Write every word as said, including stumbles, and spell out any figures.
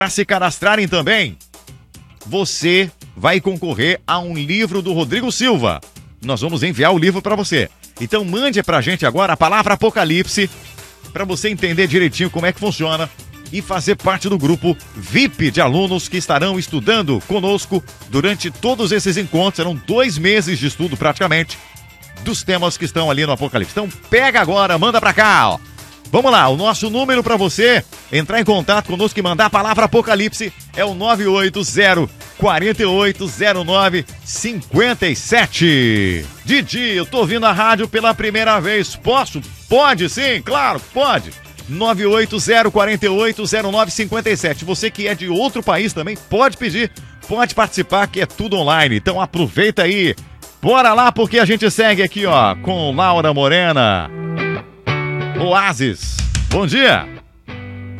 Para se cadastrarem também, você vai concorrer a um livro do Rodrigo Silva. Nós vamos enviar o livro para você. Então mande pra gente agora a palavra Apocalipse para você entender direitinho como é que funciona e fazer parte do grupo V I P de alunos que estarão estudando conosco durante todos esses encontros. Serão dois meses de estudo praticamente dos temas que estão ali no Apocalipse. Então pega agora, manda pra cá, ó. Vamos lá, o nosso número para você entrar em contato conosco e mandar a palavra Apocalipse é o nove oito zero, quatro oito zero nove, cinco sete. Didi, eu tô ouvindo a rádio pela primeira vez. Posso? Pode sim, claro, pode. nove oito zero, quatro oito zero nove, cinco sete. Você que é de outro país também pode pedir, pode participar, que é tudo online. Então aproveita aí. Bora lá, porque a gente segue aqui, ó, com Laura Morena. Oasis, bom dia!